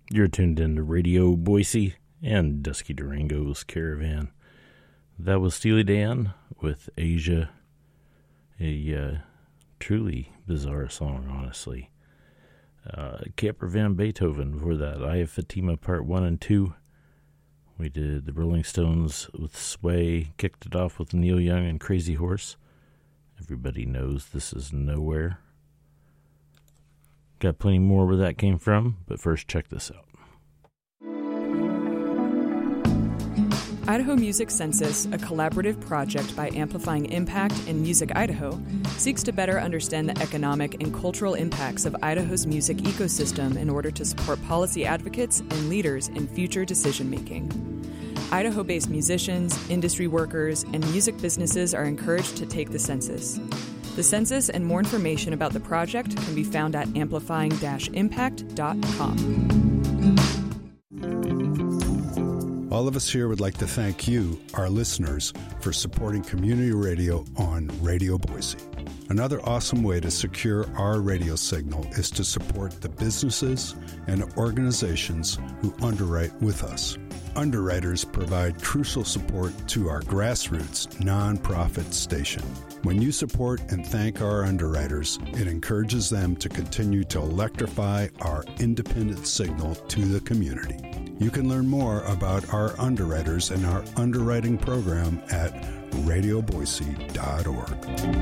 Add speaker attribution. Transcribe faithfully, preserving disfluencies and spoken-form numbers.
Speaker 1: You're tuned into Radio Boise and Dusky Durango's Caravan. That was Steely Dan with Asia, a uh, truly bizarre song, honestly. Uh, Camper Van Beethoven before that. I Have Fatima Part one and two. We did the Rolling Stones with Sway, kicked it off with Neil Young and Crazy Horse. Everybody knows This Is Nowhere. Got plenty more where that came from, but first check this out.
Speaker 2: Idaho Music Census, a collaborative project by Amplifying Impact and Music Idaho, seeks to better understand the economic and cultural impacts of Idaho's music ecosystem in order to support policy advocates and leaders in future decision-making. Idaho-based musicians, industry workers, and music businesses are encouraged to take the census. The census and more information about the project can be found at amplifying dash impact dot com.
Speaker 3: All of us here would like to thank you, our listeners, for supporting community radio on Radio Boise. Another awesome way to secure our radio signal is to support the businesses and organizations who underwrite with us. Underwriters provide crucial support to our grassroots nonprofit station. When you support and thank our underwriters, it encourages them to continue to electrify our independent signal to the community. You can learn more about our underwriters and our underwriting program at radio boise dot org.